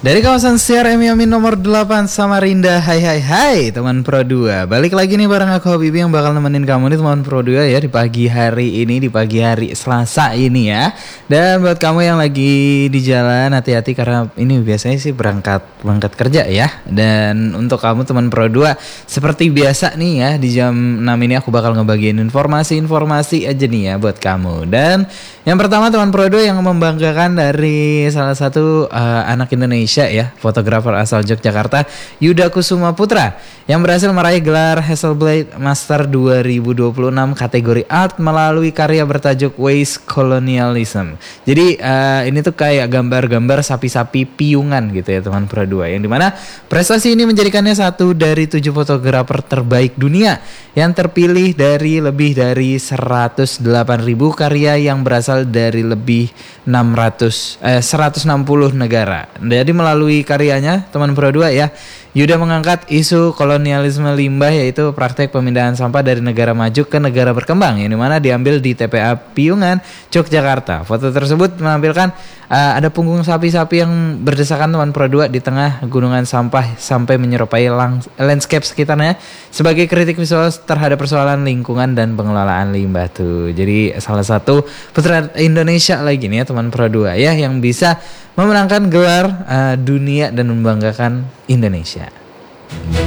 Dari kawasan CRM Yamin nomor 8 Samarinda. Hai teman Pro 2. Balik lagi nih bareng aku Habibie yang bakal nemenin kamu nih teman Pro 2 ya di pagi hari ini, di pagi hari Selasa ini ya. Dan buat kamu yang lagi di jalan, hati-hati karena ini biasanya sih berangkat kerja ya. Dan untuk kamu teman Pro 2, seperti biasa nih ya, di jam 6 ini aku bakal ngebagiin informasi aja nih ya buat kamu. Dan yang pertama teman Pro 2 yang membanggakan dari salah satu anak Indonesia ya, fotografer asal Yogyakarta, Yuda Kusuma Putra, yang berhasil meraih gelar Hasselblad Master 2026 kategori art melalui karya bertajuk Waste Colonialism. Jadi ini tuh kayak gambar-gambar sapi-sapi piungan gitu ya teman Pro 2, yang dimana prestasi ini menjadikannya satu dari 7 fotografer terbaik dunia yang terpilih dari lebih dari 108.000 karya yang berasal dari lebih 160 negara. Jadi melalui karyanya teman Pro 2 ya, Yuda mengangkat isu kolonialisme limbah, yaitu praktek pemindahan sampah dari negara maju ke negara berkembang, yang dimana diambil di TPA Piungan, Yogyakarta. Foto tersebut menampilkan ada punggung sapi-sapi yang berdesakan teman Pro 2 di tengah gunungan sampah sampai menyerupai landscape sekitarnya sebagai kritik visual terhadap persoalan lingkungan dan pengelolaan limbah tuh. Jadi salah satu putra Indonesia lagi nih ya teman Pro 2 ya, yang bisa memenangkan gelar dunia dan membanggakan Indonesia.